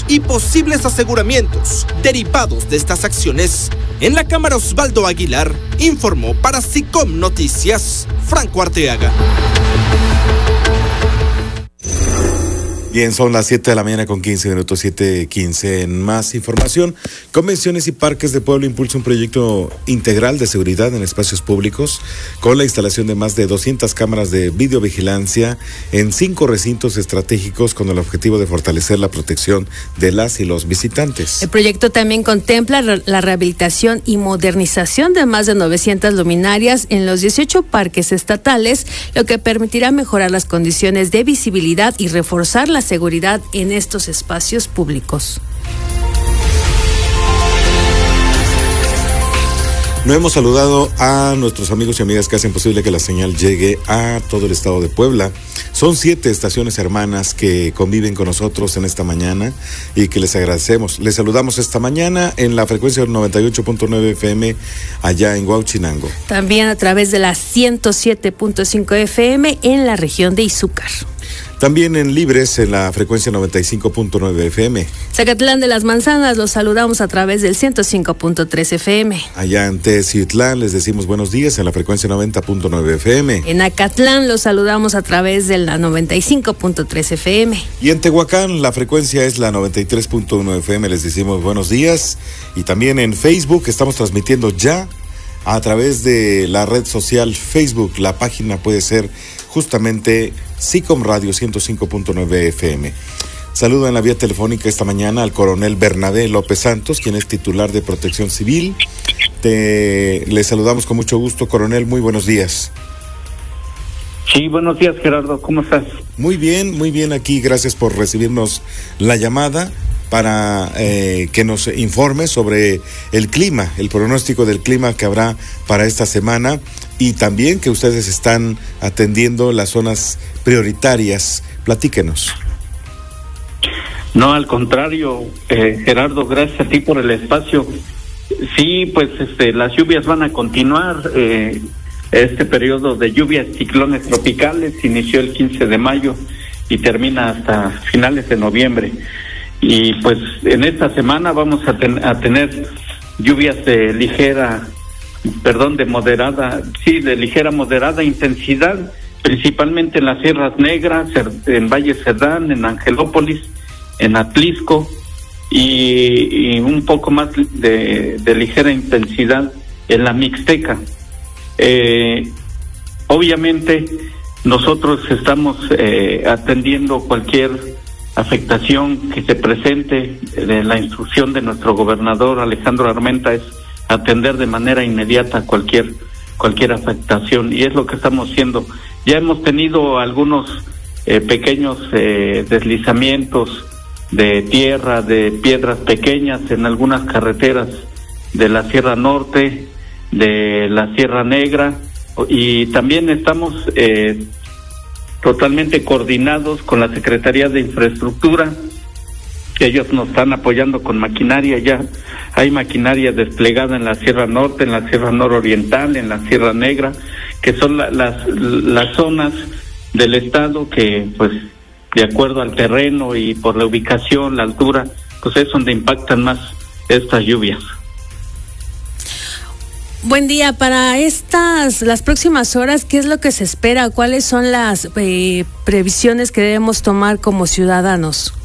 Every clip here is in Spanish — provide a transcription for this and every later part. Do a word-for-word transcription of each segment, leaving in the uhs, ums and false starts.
daños y posibles aseguramientos derivados de estas acciones. En la Cámara, Osvaldo Aguilar informó para SICOM Noticias, Franco Arteaga. Bien, son las siete de la mañana con quince minutos, siete quince. En más información, Convenciones y Parques de Puebla impulsa un proyecto integral de seguridad en espacios públicos con la instalación de más de doscientas cámaras de videovigilancia en cinco recintos estratégicos con el objetivo de fortalecer la protección de las y los visitantes. El proyecto también contempla la rehabilitación y modernización de más de novecientas luminarias en los dieciocho parques estatales, lo que permitirá mejorar las condiciones de visibilidad y reforzar la seguridad en estos espacios públicos. No hemos saludado a nuestros amigos y amigas que hacen posible que la señal llegue a todo el estado de Puebla. Son siete estaciones hermanas que conviven con nosotros en esta mañana y que les agradecemos. Les saludamos esta mañana en la frecuencia noventa y ocho punto nueve F M allá en Huauchinango. También a través de la ciento siete punto cinco F M en la región de Izúcar. También en Libres, en la frecuencia noventa y cinco punto nueve F M. Zacatlán de las Manzanas, los saludamos a través del ciento cinco punto tres F M. Allá en Teciutlán les decimos buenos días en la frecuencia noventa punto nueve F M. En Acatlán los saludamos a través de la noventa y cinco punto tres F M. Y en Tehuacán la frecuencia es la noventa y tres punto uno F M, les decimos buenos días. Y también en Facebook estamos transmitiendo ya a través de la red social Facebook. La página puede ser justamente SICOM Radio ciento cinco punto nueve F M. Saludo en la vía telefónica esta mañana al coronel Bernabé López Santos, quien es titular de Protección Civil. Te, le saludamos con mucho gusto, coronel, muy buenos días. Sí, buenos días, Gerardo, ¿cómo estás? Muy bien, muy bien aquí, gracias por recibirnos la llamada para eh, que nos informe sobre el clima, el pronóstico del clima que habrá para esta semana y también que ustedes están atendiendo las zonas prioritarias. Platíquenos. No, al contrario, eh, Gerardo, gracias a ti por el espacio. Sí, pues este, las lluvias van a continuar. Eh, este periodo de lluvias, ciclones tropicales, inició el quince de mayo y termina hasta finales de noviembre. Y pues en esta semana vamos a, ten, a tener lluvias de ligera, perdón, de moderada, sí, de ligera moderada intensidad, principalmente en las Sierras Negras, en Valle Cerdán, en Angelópolis, en Atlisco, y, y un poco más de, de ligera intensidad en la Mixteca. Eh, obviamente nosotros estamos eh, atendiendo cualquier afectación que se presente. De la instrucción de nuestro gobernador Alejandro Armenta es atender de manera inmediata cualquier cualquier afectación, y es lo que estamos haciendo. Ya hemos tenido algunos eh, pequeños eh, deslizamientos de tierra, de piedras pequeñas en algunas carreteras de la Sierra Norte, de la Sierra Negra, y también estamos eh, totalmente coordinados con la Secretaría de Infraestructura. Ellos nos están apoyando con maquinaria. Ya hay maquinaria desplegada en la Sierra Norte, en la Sierra Nororiental, en la Sierra Negra, que son la, las las zonas del estado que, pues, de acuerdo al terreno y por la ubicación, la altura, pues es donde impactan más estas lluvias. Buen día. Para estas, las próximas horas, ¿qué es lo que se espera? ¿Cuáles son las eh, previsiones que debemos tomar como ciudadanos?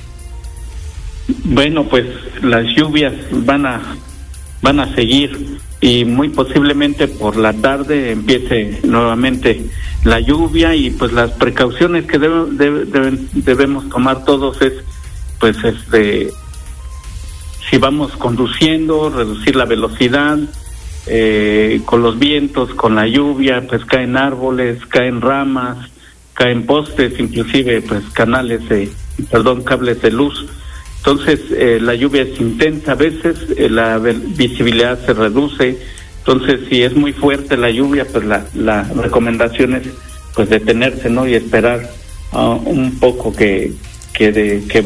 Bueno, pues las lluvias van a van a seguir, y muy posiblemente por la tarde empiece nuevamente la lluvia, y pues las precauciones que debe, debe, deben, debemos tomar todos es, pues este, si vamos conduciendo, reducir la velocidad. Eh, con los vientos, con la lluvia, pues caen árboles, caen ramas, caen postes, inclusive pues canales de, perdón, cables de luz. Entonces eh, la lluvia es intensa, a veces eh, la visibilidad se reduce. Entonces si es muy fuerte la lluvia, pues la, la recomendación es pues detenerse, ¿no? Y esperar uh, un poco que, que, de, que